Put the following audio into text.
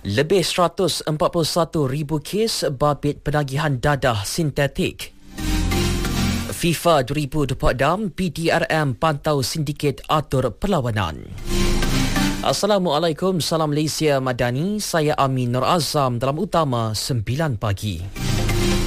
Lebih 141,000 kes babit penagihan dadah sintetik. FIFA 2026 PDRM pantau sindiket atur perlawanan. Assalamualaikum, salam Malaysia Madani. Saya Amin Nur Azam dalam Utama 9 pagi.